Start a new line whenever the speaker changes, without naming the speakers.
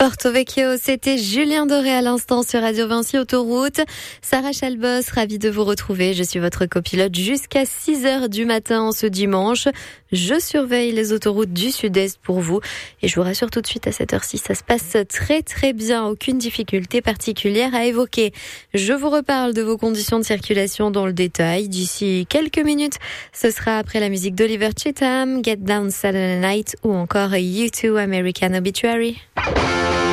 Porto Vecchio, c'était Julien Doré à l'instant sur Radio Vinci Autoroute. Sarah Chalbos, ravie de vous retrouver. Je suis votre copilote jusqu'à 6h du matin ce dimanche. Je surveille les autoroutes du Sud-Est pour vous. Et je vous rassure tout de suite à cette heure-ci, ça se passe très très bien. Aucune difficulté particulière à évoquer. Je vous reparle de vos conditions de circulation dans le détail. D'ici quelques minutes, ce sera après la musique d'Oliver Cheetham, Get Down Saturday Night ou encore U2 American Obituary.